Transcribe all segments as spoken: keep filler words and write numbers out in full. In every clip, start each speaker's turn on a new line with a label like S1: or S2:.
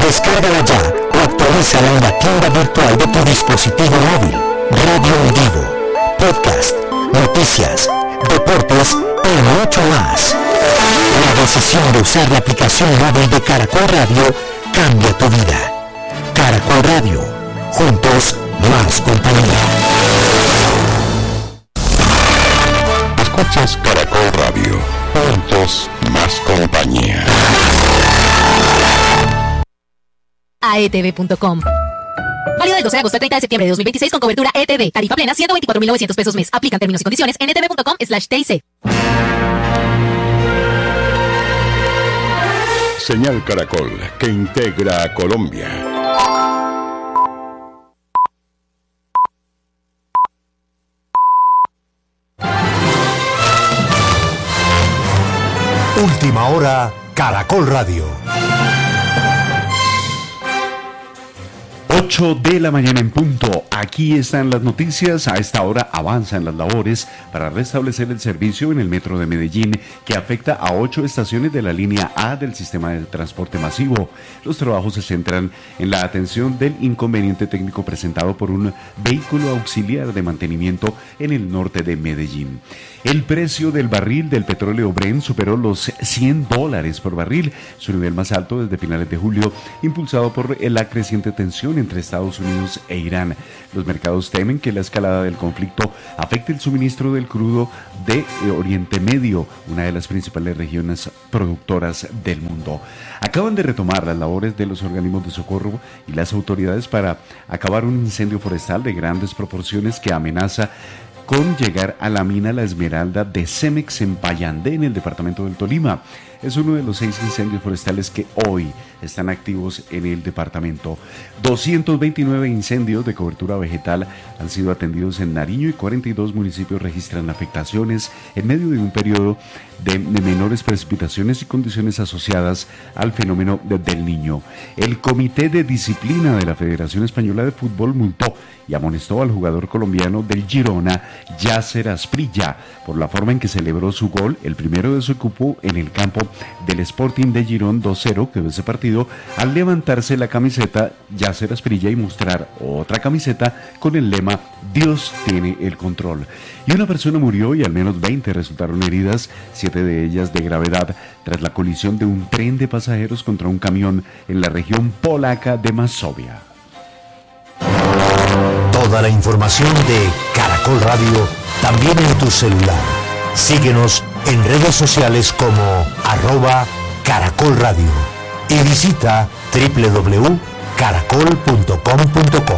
S1: Descárgala ya o actualízala en la tienda virtual de tu dispositivo móvil. Radio en vivo, podcast, noticias, deportes y mucho más. La decisión de usar la aplicación móvil de Caracol Radio cambia tu vida. Caracol Radio, juntos más compañía.
S2: Escuchas Caracol Radio, juntos más compañía.
S3: A E T V punto com. Válido del doce de agosto al treinta de septiembre de dos mil veintiséis con cobertura E T V. Tarifa plena ciento veinticuatro mil novecientos pesos mes. Aplican términos y condiciones en etv punto com slash T I C.
S2: Señal Caracol, que integra a Colombia.
S4: Última hora, Caracol Radio.
S5: ocho de la mañana en punto. Aquí están las noticias. A esta hora avanzan las labores para restablecer el servicio en el metro de Medellín, que afecta a ocho estaciones de la línea A del sistema de transporte masivo. Los trabajos se centran en la atención del inconveniente técnico presentado por un vehículo auxiliar de mantenimiento en el norte de Medellín. El precio del barril del petróleo Brent superó los cien dólares por barril, su nivel más alto desde finales de julio, impulsado por la creciente tensión entre Estados Unidos e Irán. Los mercados temen que la escalada del conflicto afecte el suministro del crudo de Oriente Medio, una de las principales regiones productoras del mundo. Acaban de retomar las labores de los organismos de socorro y las autoridades para acabar un incendio forestal de grandes proporciones que amenaza con llegar a la mina La Esmeralda de Cemex en Payandé, en el departamento del Tolima. Es uno de los seis incendios forestales que hoy están activos en el departamento. doscientos veintinueve incendios de cobertura vegetal han sido atendidos en Nariño y cuarenta y dos municipios registran afectaciones en medio de un periodo de menores precipitaciones y condiciones asociadas al fenómeno del Niño. El Comité de Disciplina de la Federación Española de Fútbol multó y amonestó al jugador colombiano del Girona, Yasser Asprilla, por la forma en que celebró su gol, el primero de su equipo en el campo del Sporting de Girón dos cero, quedó ese partido, al levantarse la camiseta Yasser Asprilla y mostrar otra camiseta con el lema Dios tiene el control. Y una persona murió y al menos veinte resultaron heridas, siete de ellas de gravedad, tras la colisión de un tren de pasajeros contra un camión en la región polaca de Mazovia.
S4: Toda la información de Caracol Radio también en tu celular. Síguenos en redes sociales como arroba Caracol Radio y visita doble u doble u doble u punto caracol punto com punto co.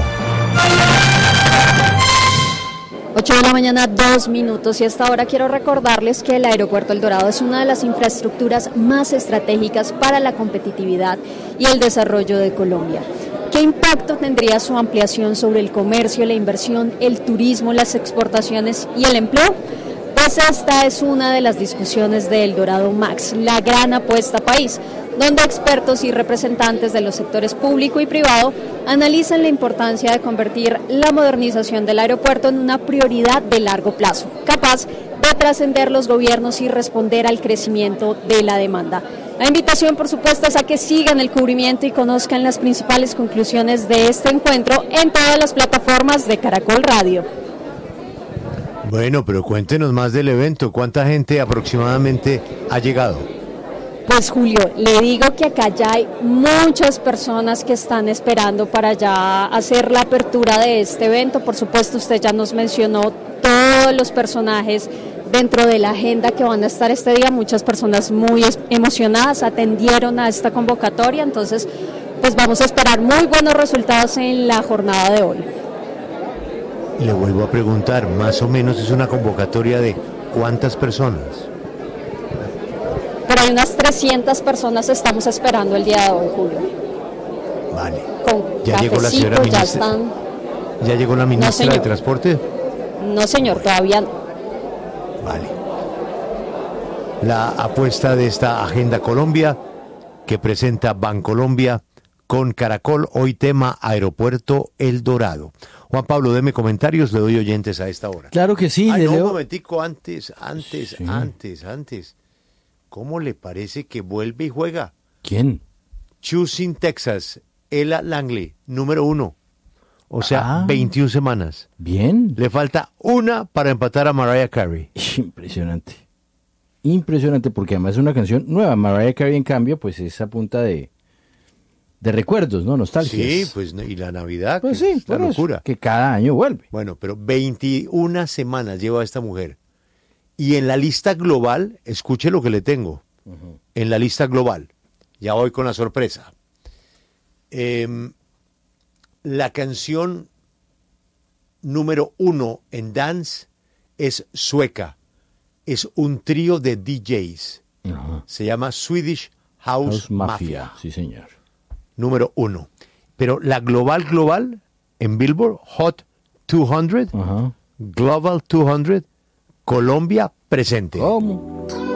S6: ocho de la mañana, dos minutos, y hasta ahora quiero recordarles que el Aeropuerto El Dorado es una de las infraestructuras más estratégicas para la competitividad y el desarrollo de Colombia. ¿Qué impacto tendría su ampliación sobre el comercio, la inversión, el turismo, las exportaciones y el empleo? Pues esta es una de las discusiones de El Dorado Max, la gran apuesta país, donde expertos y representantes de los sectores público y privado analizan la importancia de convertir la modernización del aeropuerto en una prioridad de largo plazo, capaz de trascender los gobiernos y responder al crecimiento de la demanda. La invitación, por supuesto, es a que sigan el cubrimiento y conozcan las principales conclusiones de este encuentro en todas las plataformas de Caracol Radio.
S7: Bueno, pero cuéntenos más del evento. ¿Cuánta gente aproximadamente ha llegado?
S6: Pues Julio, le digo que acá ya hay muchas personas que están esperando para ya hacer la apertura de este evento. Por supuesto, usted ya nos mencionó todos los personajes dentro de la agenda que van a estar este día. Muchas personas muy emocionadas atendieron a esta convocatoria, entonces pues vamos a esperar muy buenos resultados en la jornada de hoy.
S7: Le vuelvo a preguntar, más o menos es una convocatoria de ¿cuántas personas?
S6: Pero hay unas trescientas personas estamos esperando el día de hoy, Julio.
S7: Vale.
S6: Con
S7: ¿Ya llegó la señora ministra?
S6: Ya están...
S7: ¿Ya llegó la ministra
S6: no,
S7: de Transporte?
S6: No, señor, todavía no.
S7: Vale. La apuesta de esta Agenda Colombia que presenta Bancolombia con Caracol, hoy tema Aeropuerto El Dorado. Juan Pablo, deme comentarios, le doy oyentes a esta hora.
S8: Claro que sí.
S7: Ay,
S8: le
S7: no,
S8: leo...
S7: un momentico, antes, antes, sí. antes, antes. ¿Cómo le parece que vuelve y juega?
S8: ¿Quién?
S7: Choosing Texas, Ella Langley, número uno. O sea,
S8: Ah.
S7: veintiuna semanas.
S8: Bien.
S7: Le falta una para empatar a Mariah Carey.
S8: Impresionante. Impresionante, porque además es una canción nueva. Mariah Carey, en cambio, pues es a punta de, de recuerdos, ¿no? Nostalgias.
S7: Sí, pues y la Navidad,
S8: Pues
S7: que
S8: sí,
S7: es la
S8: por eso,
S7: locura.
S8: que cada año vuelve.
S7: Bueno, pero veintiuna semanas lleva esta mujer. Y en la lista global, escuche lo que le tengo. En la lista global, ya voy con la sorpresa. Em, la canción número uno en dance es sueca. Es un trío de D Js.
S8: Ajá.
S7: Se llama Swedish House,
S8: House Mafia.
S7: Mafia.
S8: Sí, señor.
S7: Número uno. Pero la global global en Billboard Hot doscientos,
S8: Ajá.
S7: Global doscientos, Colombia presente.
S8: ¿Cómo?